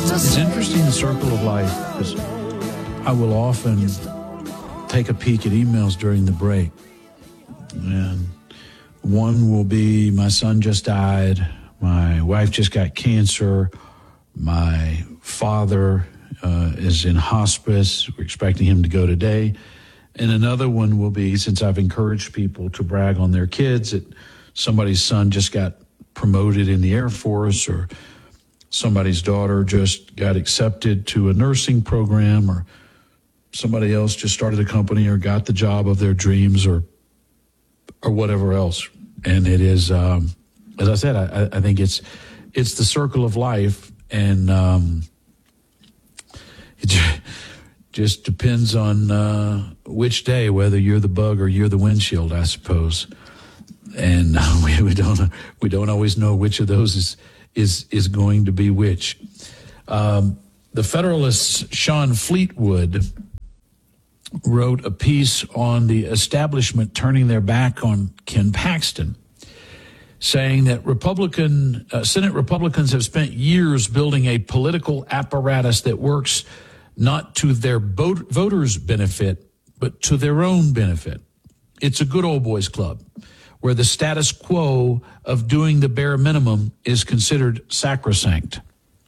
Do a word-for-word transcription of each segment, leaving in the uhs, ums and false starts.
It's interesting, the circle of life, because I will often take a peek at emails during the break. And one will be, my son just died, my wife just got cancer, my father uh, is in hospice, we're expecting him to go today. And another one will be, since I've encouraged people to brag on their kids, that somebody's son just got promoted in the Air Force, or somebody's daughter just got accepted to a nursing program, or somebody else just started a company or got the job of their dreams, or or whatever else. And it is, um, as I said, I, I think it's it's the circle of life, and um, it just depends on uh, which day, whether you're the bug or you're the windshield, I suppose. And uh, we, we don't we don't always know which of those is is is going to be which. Um, the Federalist's Sean Fleetwood wrote a piece on the establishment turning their back on Ken Paxton, saying that Republican uh, Senate Republicans have spent years building a political apparatus that works not to their vote, voters' benefit, but to their own benefit. It's a good old boys club where the status quo of doing the bare minimum is considered sacrosanct.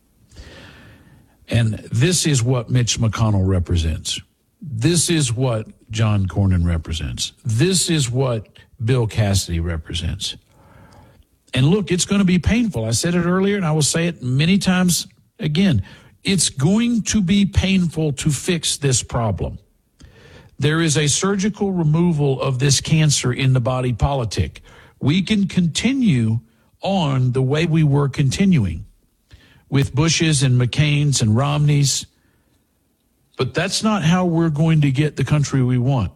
And this is what Mitch McConnell represents. This is what John Cornyn represents. This is what Bill Cassidy represents. And look, it's going to be painful. I said it earlier, and I will say it many times again. It's going to be painful to fix this problem. There is a surgical removal of this cancer in the body politic. We can continue on the way we were continuing with Bushes and McCain's and Romney's, but that's not how we're going to get the country we want.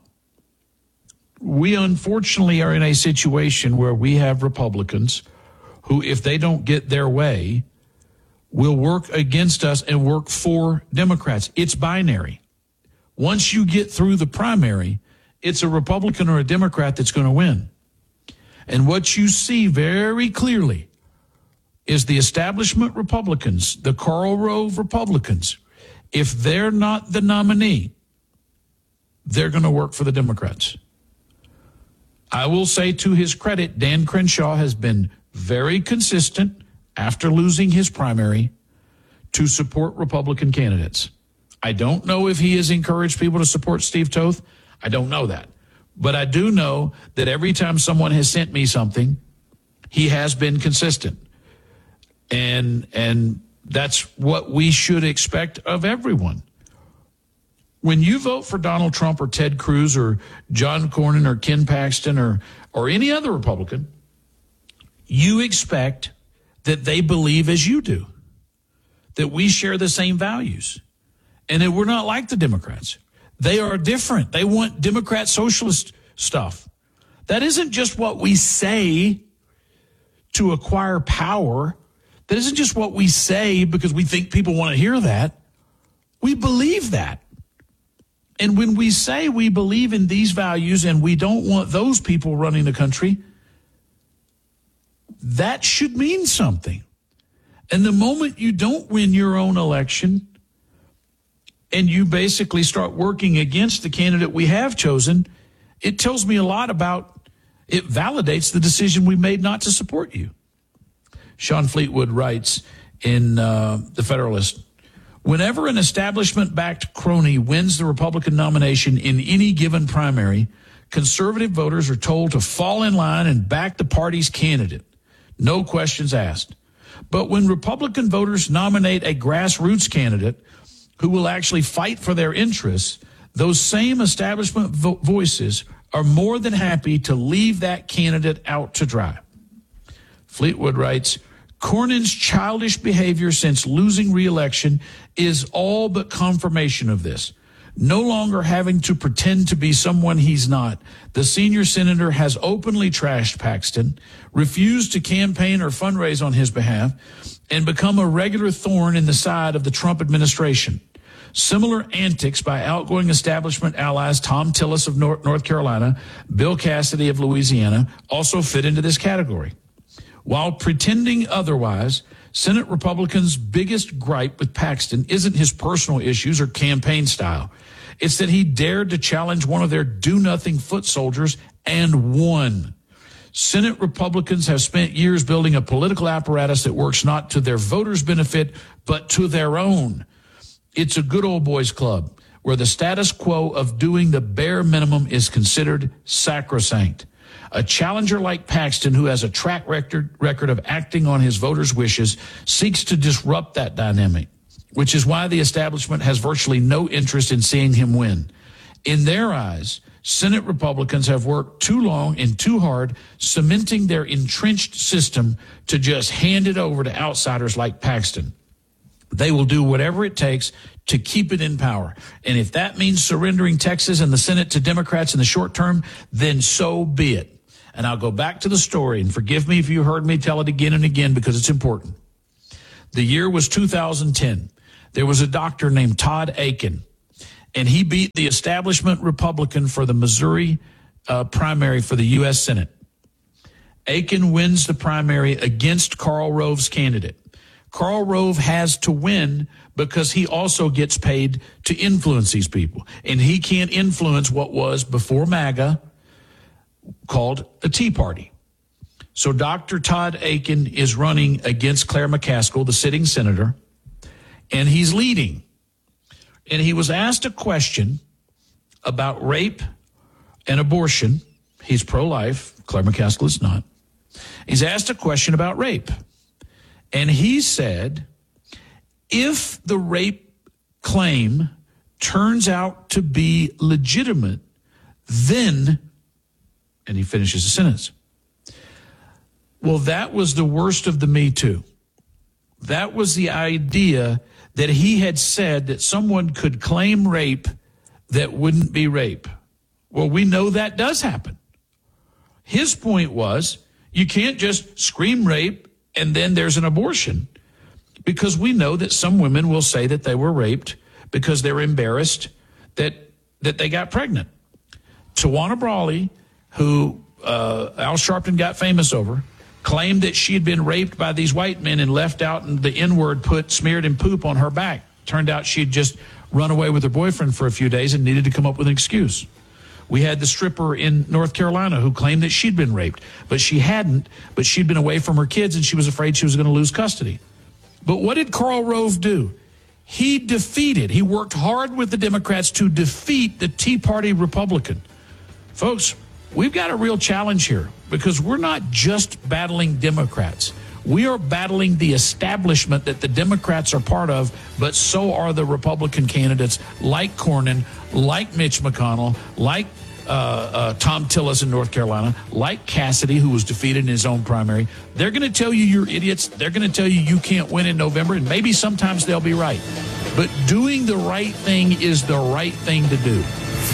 We unfortunately are in a situation where we have Republicans who, if they don't get their way, will work against us and work for Democrats. It's binary. Once you get through the primary, it's a Republican or a Democrat that's going to win. And what you see very clearly is the establishment Republicans, the Karl Rove Republicans, if they're not the nominee, they're going to work for the Democrats. I will say, to his credit, Dan Crenshaw has been very consistent after losing his primary to support Republican candidates. I don't know if he has encouraged people to support Steve Toth. I don't know that. But I do know that every time someone has sent me something, he has been consistent. And and that's what we should expect of everyone. When you vote for Donald Trump or Ted Cruz or John Cornyn or Ken Paxton or or any other Republican, you expect that they believe as you do, that we share the same values, and that we're not like the Democrats. They are different. They want Democrat socialist stuff. That isn't just what we say to acquire power. That isn't just what we say because we think people want to hear that. We believe that. And when we say we believe in these values and we don't want those people running the country, that should mean something. And the moment you don't win your own election and you basically start working against the candidate we have chosen, it tells me a lot about, it validates the decision we made not to support you. Sean Fleetwood writes in uh, The Federalist, whenever an establishment-backed crony wins the Republican nomination in any given primary, conservative voters are told to fall in line and back the party's candidate. No questions asked. But when Republican voters nominate a grassroots candidate who will actually fight for their interests, those same establishment vo- voices are more than happy to leave that candidate out to dry. Fleetwood writes, Cornyn's childish behavior since losing re-election is all but confirmation of this. No longer having to pretend to be someone he's not, the senior senator has openly trashed Paxton, refused to campaign or fundraise on his behalf, and become a regular thorn in the side of the Trump administration. Similar antics by outgoing establishment allies Tom Tillis of North Carolina, Bill Cassidy of Louisiana also fit into this category. While pretending otherwise, Senate Republicans' biggest gripe with Paxton isn't his personal issues or campaign style. It's that he dared to challenge one of their do-nothing foot soldiers and won. Senate Republicans have spent years building a political apparatus that works not to their voters' benefit, but to their own. It's a good old boys club where the status quo of doing the bare minimum is considered sacrosanct. A challenger like Paxton, who has a track record, record of acting on his voters' wishes, seeks to disrupt that dynamic, which is why the establishment has virtually no interest in seeing him win. In their eyes, Senate Republicans have worked too long and too hard, cementing their entrenched system to just hand it over to outsiders like Paxton. They will do whatever it takes to keep it in power. And if that means surrendering Texas and the Senate to Democrats in the short term, then so be it. And I'll go back to the story, and forgive me if you heard me tell it again and again because it's important. The year was two thousand ten. There was a doctor named Todd Akin, and he beat the establishment Republican for the Missouri uh, primary for the U S Senate. Akin wins the primary against Karl Rove's candidate. Karl Rove has to win because he also gets paid to influence these people. And he can't influence what was before MAGA called a Tea Party. So Doctor Todd Akin is running against Claire McCaskill, the sitting senator, and he's leading. And he was asked a question about rape and abortion. He's pro-life. Claire McCaskill is not. He's asked a question about rape. And he said, if the rape claim turns out to be legitimate, then, and he finishes the sentence. Well, that was the worst of the Me Too. That was the idea that he had said that someone could claim rape that wouldn't be rape. Well, we know that does happen. His point was, you can't just scream rape and then there's an abortion, because we know that some women will say that they were raped because they're embarrassed that that they got pregnant. Tawana Brawley, who uh, Al Sharpton got famous over, claimed that she had been raped by these white men and left out and the N-word put smeared in poop on her back. Turned out she had just run away with her boyfriend for a few days and needed to come up with an excuse. We had the stripper in North Carolina who claimed that she'd been raped, but she hadn't, but she'd been away from her kids and she was afraid she was going to lose custody. But what did Karl Rove do? He defeated, he worked hard with the Democrats to defeat the Tea Party Republican. Folks, we've got a real challenge here because we're not just battling Democrats. We are battling the establishment that the Democrats are part of, but so are the Republican candidates like Cornyn, like Mitch McConnell, like uh, uh, Tom Tillis in North Carolina, like Cassidy, who was defeated in his own primary. They're going to tell you you're idiots. They're going to tell you you can't win in November, and maybe sometimes they'll be right. But doing the right thing is the right thing to do.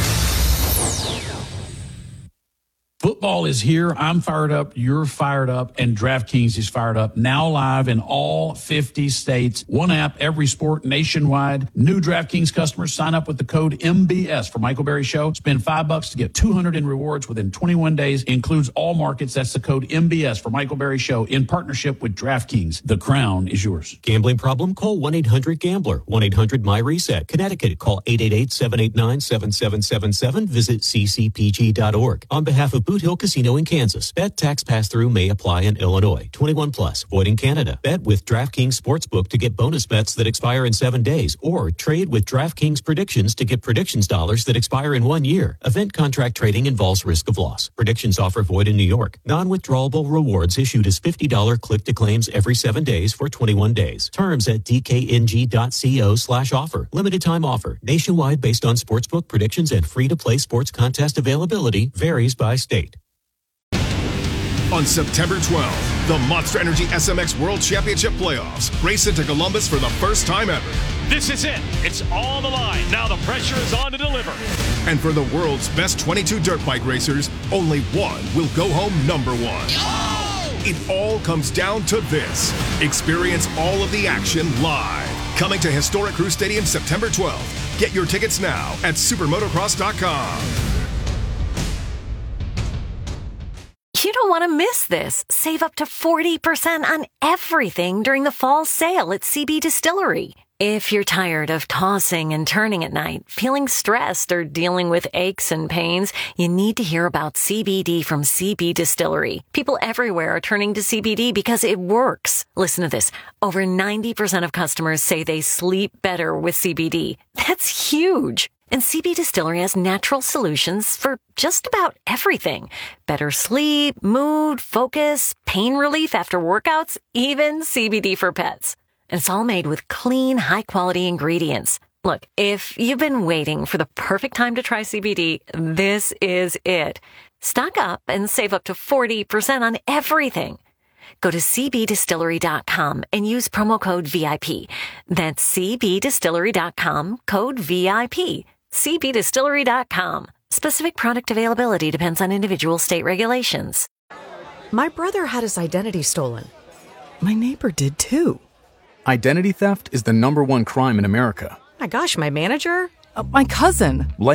Football is here. I'm fired up. You're fired up. And DraftKings is fired up. Now live in all fifty states. One app, every sport, nationwide. New DraftKings customers sign up with the code M B S for Michael Berry Show. Spend five bucks to get two hundred in rewards within twenty-one days. Includes all markets. That's the code M B S for Michael Berry Show in partnership with DraftKings. The crown is yours. Gambling problem? Call one eight hundred gambler. one eight hundred my reset. Connecticut. Call eight eight eight, seven eight nine, seven seven seven seven. Visit c c p g dot org. On behalf of Boot Hill Casino in Kansas. Bet tax pass-through may apply in Illinois. twenty-one plus. Void in Canada. Bet with DraftKings Sportsbook to get bonus bets that expire in seven days. Or trade with DraftKings Predictions to get predictions dollars that expire in one year. Event contract trading involves risk of loss. Predictions offer void in New York. Non-withdrawable rewards issued as fifty dollars click-to-claims every seven days for twenty-one days. Terms at d k n g dot co slash offer. Limited time offer. Nationwide based on sportsbook predictions and free-to-play sports contest availability. Varies by state. On September twelfth, the Monster Energy S M X World Championship Playoffs race into Columbus for the first time ever. This is it. It's on the line. Now the pressure is on to deliver. And for the world's best twenty-two dirt bike racers, only one will go home number one. Oh! It all comes down to this. Experience all of the action live. Coming to historic Crew Stadium September twelfth. Get your tickets now at supermotocross dot com. You don't want to miss this. Save up to forty percent on everything during the fall sale at C B Distillery. If you're tired of tossing and turning at night, feeling stressed, or dealing with aches and pains, you need to hear about C B D from C B Distillery. People everywhere are turning to C B D because it works. Listen to this. Over ninety percent of customers say they sleep better with C B D. That's huge. And C B Distillery has natural solutions for just about everything. Better sleep, mood, focus, pain relief after workouts, even C B D for pets. And it's all made with clean, high-quality ingredients. Look, if you've been waiting for the perfect time to try C B D, this is it. Stock up and save up to forty percent on everything. Go to c b distillery dot com and use promo code V I P. That's c b distillery dot com, code V I P. c b distillery dot com. Specific product availability depends on individual state regulations. My brother had his identity stolen. My neighbor did too. Identity theft is the number one crime in America. My gosh, my manager? Uh, my cousin.